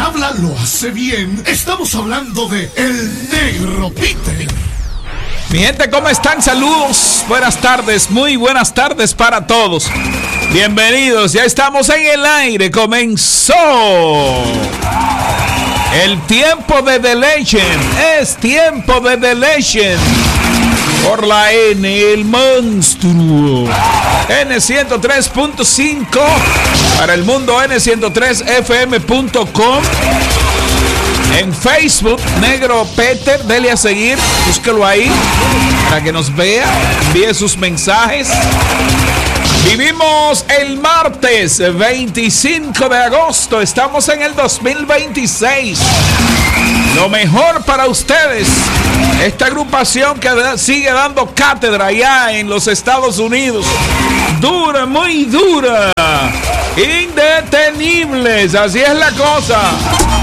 habla lo hace bien. Estamos hablando de El Negro Peter. Mi gente, ¿cómo están? Saludos, buenas tardes, muy buenas tardes para todos. Bienvenidos, ya estamos en el aire, comenzó el tiempo de The Legend, es tiempo de The Legend. Por la N, el monstruo. N103.5 para el mundo, N103fm.com. En Facebook, Negro Peter, dele a seguir, búsquelo ahí para que nos vea, envíe sus mensajes. Vivimos el martes 25 de agosto, estamos en el 2026. Lo mejor para ustedes, esta agrupación que sigue dando cátedra allá en los Estados Unidos. Dura, muy dura, indetenibles, así es la cosa.